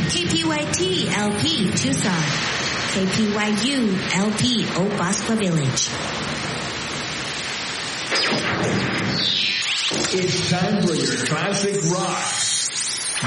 KPYT LP Tucson. KPYU LP Oak Bosqua Village. It's time for your classic rock.